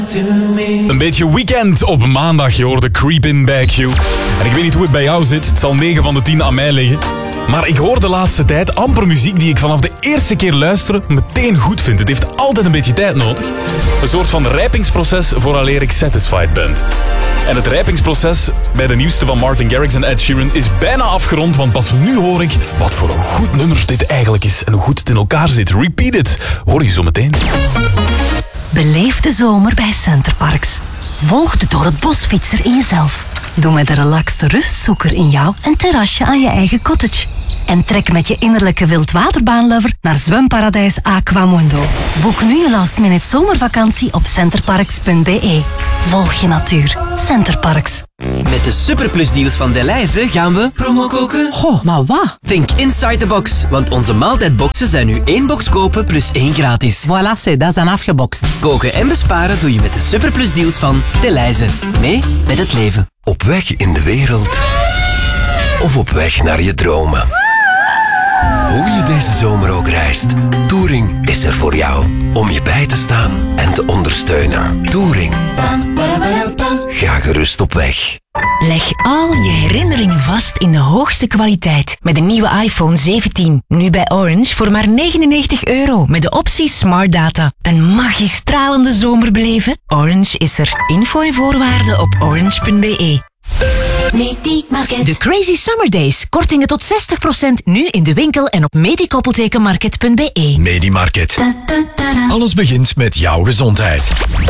Een beetje weekend op maandag, je hoorde Creepin' bij Q. En ik weet niet hoe het bij jou zit, het zal 9 van de 10 aan mij liggen. Maar ik hoor de laatste tijd amper muziek die ik vanaf de eerste keer luisteren meteen goed vind. Het heeft altijd een beetje tijd nodig. Een soort van rijpingsproces vooraleer ik satisfied ben. En het rijpingsproces bij de nieuwste van Martin Garrix en Ed Sheeran is bijna afgerond, want pas nu hoor ik wat voor een goed nummer dit eigenlijk is en hoe goed het in elkaar zit. Repeat it, hoor je zo meteen. Beleef de zomer bij Centerparks. Volg de door het bosfietser in jezelf. Doe met de relaxte rustzoeker in jou een terrasje aan je eigen cottage. En trek met je innerlijke wildwaterbaanlover naar zwemparadijs Aquamundo. Boek nu je last-minute zomervakantie op centerparks.be. Volg je natuur. Centerparks. Met de superplusdeals van Delhaize gaan we promo koken. Goh, maar wat? Think inside the box, want onze maaltijdboxen zijn nu 1 box kopen plus 1 gratis. Voilà, dat is dan afgebokst. Koken en besparen doe je met de superplusdeals van Delhaize. Mee met het leven. Op weg in de wereld of op weg naar je dromen. Hoe je deze zomer ook reist, Touring is er voor jou. Om je bij te staan en te ondersteunen. Touring. Ga gerust op weg. Leg al je herinneringen vast in de hoogste kwaliteit met de nieuwe iPhone 17. Nu bij Orange voor maar €99 met de optie Smart Data. Een magistralende zomer beleven? Orange is er. Info en voorwaarden op orange.be. Medimarket. De Crazy Summer Days. Kortingen tot 60% nu in de winkel en op medikoppeltekenmarket.be. Medimarket. Alles begint met jouw gezondheid.